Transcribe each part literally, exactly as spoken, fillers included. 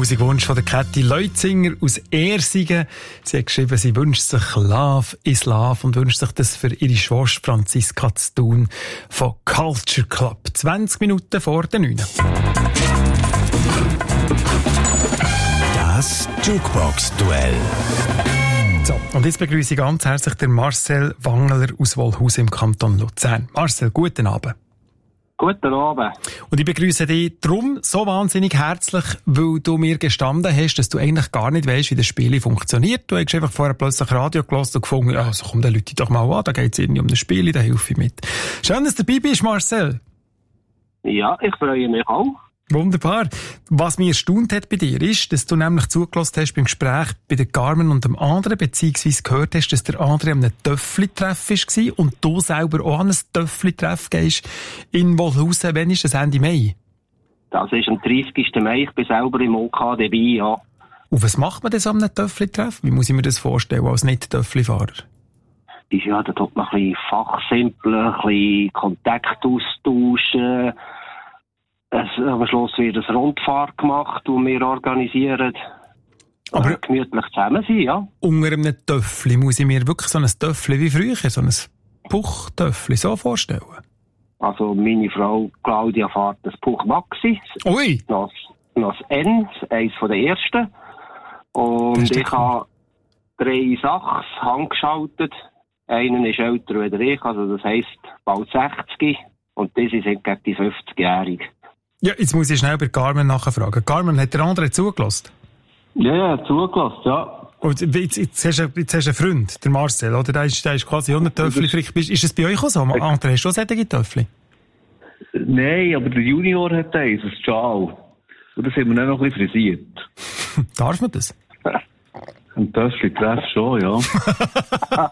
Musikwunsch von der Käthi Leutzinger aus Ersingen. Sie hat geschrieben, sie wünscht sich Love is Love und wünscht sich das für ihre Schwester Franziska zu tun von Culture Club. zwanzig Minuten vor der neun. Das Jukebox-Duell. So, und jetzt begrüße ich ganz herzlich den Marcel Wangeler aus Wolhusen im Kanton Luzern. Marcel, guten Abend. Guten Abend. Und ich begrüße dich darum so wahnsinnig herzlich, weil du mir gestanden hast, dass du eigentlich gar nicht weißt, wie das Spiel funktioniert. Du hast einfach vorher plötzlich Radio gehört und gefunden, ja, so komm, dann Leute doch mal an, da geht es irgendwie um das Spiel, da helfe ich mit. Schön, dass du dabei bist, Marcel. Ja, ich freue mich auch. Wunderbar. Was mich erstaunt hat bei dir ist, dass du nämlich zugelassen hast beim Gespräch bei der Carmen und dem anderen, beziehungsweise gehört hast, dass der andere an einem Töffli-Treff war und du selber auch an einem Töffli-Treff gehst in Wolhusen. Wann ist das, Ende Mai? Das ist am dreißigsten Mai. Ich bin selber im O K dabei, ja. Und was macht man denn so an einem Töffli-Treff? Wie muss ich mir das vorstellen als Nicht-Töffli-Fahrer? Ja, da tut man ein bisschen fachsimpeln, ein bisschen Kontakt austauschen. Es, am Schluss wird eine Rundfahrt gemacht, die wir organisieren. Aber äh, gemütlich zusammen sein, ja. Unter einem Töffli muss ich mir wirklich so ein Töffli wie früher, so ein Puchtöffli so vorstellen? Also meine Frau Claudia fährt das Puch Maxi. Ui! Das, das N, eines von den ersten. Und ich cool. habe drei Sachs handgeschaltet. Einen ist älter als ich, also das heisst bald sechzig. Und das sind gegen die fünfzigjährige. Ja, jetzt muss ich schnell bei Carmen nachfragen. Carmen, hat der andere zugelassen? Ja, ja, zugelassen, ja. Und jetzt, jetzt, hast du, jetzt hast du einen Freund, der Marcel, oder? Der ist, der ist quasi hundert Töffli. Vielleicht ist es bei euch auch so? Andere, hast du auch solche Töffli? Nein, aber der Junior hat eins, das Ciao. Und das haben wir dann noch ein bisschen frisiert. Darf man das? Ein Töffli-Treff schon, ja.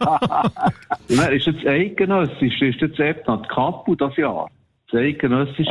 Und dann ist jetzt eidgenössisch, ist jetzt eben noch die Kapu das Jahr. Das eidgenössische